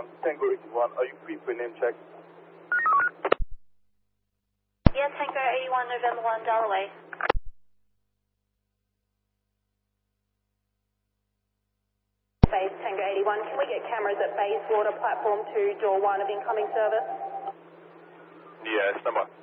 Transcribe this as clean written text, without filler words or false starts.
Tango 81, are you free for name check? Yes, Tango 81, November 1, Dalloway. Base Tango 81, can we get cameras at Bayswater Platform 2, door 1 of incoming service? Yes, number.